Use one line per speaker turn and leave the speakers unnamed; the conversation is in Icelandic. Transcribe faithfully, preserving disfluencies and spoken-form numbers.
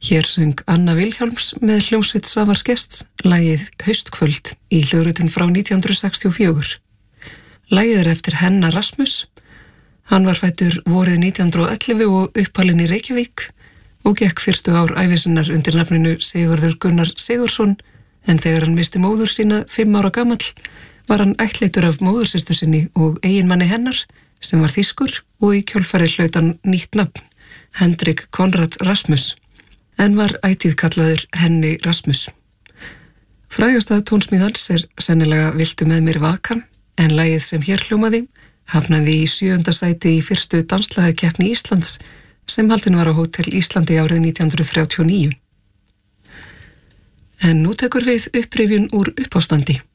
Hér söng Anna Vilhjálms með hljómsveit Svavars Gests lagið Haustkvöld í hljóðritun frá nítján hundruð sextíu og fjögur. Lagið er eftir Henna Rasmus. Hann var fæddur vorið nítján hundruð og ellefu og uppalinn í Reykjavík og gekk fyrstu ár ævisinnar undir nafninu Sigurður Gunnar Sigurðsson, en þegar hann misti móður sína fimm ára gamall var hann ættleitur af móðursystur sinni og eiginmanni hennar sem var þýskur og í kjölfarið hlaut hann nýtt nafn, Hendrik Konrad Rasmus, en var ætíð kallaður Henni Rasmus. Frægasta tónsmíð hans er sennilega Viltu með mér vaka, en lagið sem hér hljómaði hafnaði í sjöunda sæti í fyrstu danslagakeppni Íslands sem haldin var á Hótel Íslandi árið nítján hundruð þrjátíu og níu. En nú tekur við upprifjun úr uppástandi.